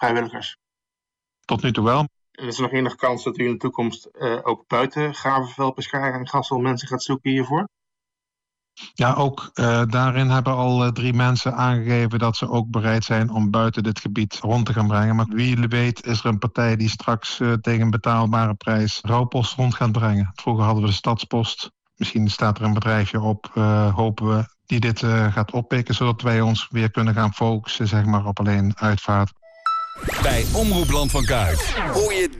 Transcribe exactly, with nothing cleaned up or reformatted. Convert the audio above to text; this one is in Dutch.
vrijwilligers? Tot nu toe wel. En is er nog enige kans dat u in de toekomst uh, ook buiten Gravenveld, Peschaar en Gassel mensen gaat zoeken hiervoor? Ja, ook uh, daarin hebben al uh, drie mensen aangegeven dat ze ook bereid zijn om buiten dit gebied rond te gaan brengen. Maar wie weet is er een partij die straks uh, tegen een betaalbare prijs rouwpost rond gaat brengen. Vroeger hadden we de Stadspost. Misschien staat er een bedrijfje op, uh, hopen we, die dit uh, gaat oppikken, zodat wij ons weer kunnen gaan focussen zeg maar, op alleen uitvaart. Bij Omroep Land van Kuik hoor je